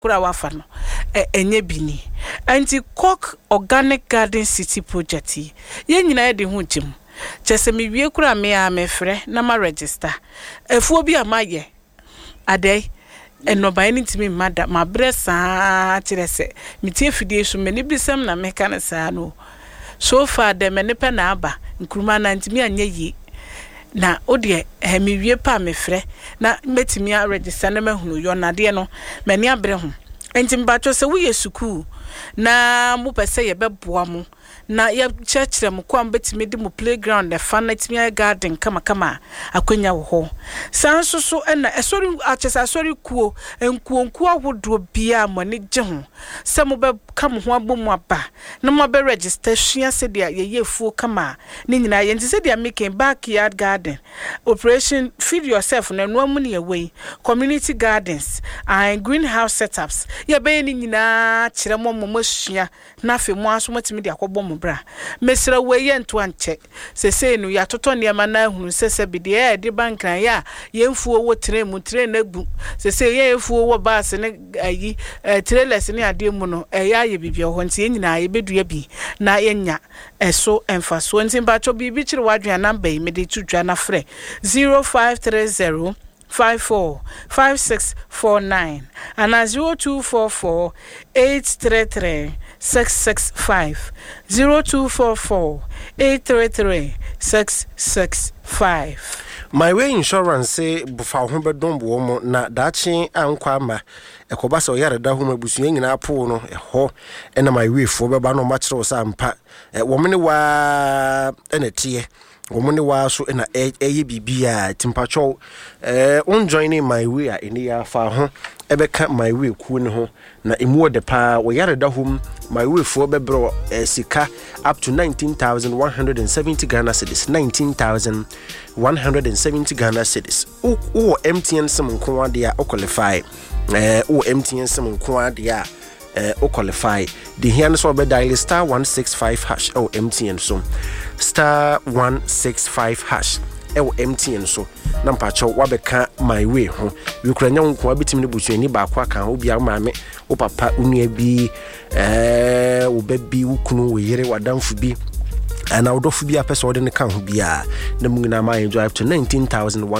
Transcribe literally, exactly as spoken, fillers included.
kura wafa no enye bini anti Cork Organic Garden City project ye nyina ye de ho gyem chese me wie kura me a me frɛ na ma register efuo bi amaye adai eno ba ni timi mada ma bre saa kire se metie fidie so me ni bisam na me kan saa no so far de me ne pe na aba nkuruma na ntimi anye yi na odie eh me wie pa me frɛ na metimi a register na mahunu yo na de no me ni abre ho enti mbacho se wo ye sukuu na mo pese ye beboa mo na ye church dem kwa mbetimi de mo playground the fun etimi garden kama kama akwenya wo ho sanso so na esori achesa asori kuo enkuo nkuo ahodo bia mo ne gye ho se mo be kam ho abomu aba na mo be register hia se dia ye yefuo kama ni nyina ye nti se dia making backyard garden operation feed yourself na no amu ne away community gardens and greenhouse setups ye be ni nyina kire mo mo masua na fe mo aso matimi dia kwobɔ mo bra mesra weye nto anche sese no ya toto ne ma na hunu sese bi de e de bankran ya yemfuo wo tren mu tren na gu sese ye yefuo wo bus ne ayi trailers ne ade mu no e ya ye bibia ho nti nyina ye bedua bi na yenya eso emfaso nti ba cho bibi kire wadwan number yi me de tudwa na frɛ zero five three zero five four five six four nine and zero two four four eight three three six six five zero two four four eight three three six six five. My way insurance say bufa ho bedon bo mo na dachi ankwa ma ekoba so yare da ho mabusu nyina po no eho ena my way fo beba no ma kire wo sa mpa wo mene wa enete womone wa so na eye bibia timpacho eh on joining my way a eni ya fa ho ebeka my way ku ne ho na emu de pa wo yare da hom my way fo bebro sika up to nineteen thousand one hundred seventy Ghana cedis nineteen thousand one hundred seventy Ghana cedis o M T N sim nko ade a o qualify eh o M T N sim nko ade a eh o qualify the here so be dial star one six five hash o M T N so star one six five hash ewo M T N so na mpacho wabeka my way ho we kuranya nko abetimi ne busuani ba kwa kan obi amame o papa unua bi eh wo babi wo kunu wo yere wadamfu bi ana wodofu bi apese wode ne kan ho bia na mu na ma enjoy up to nineteen thousand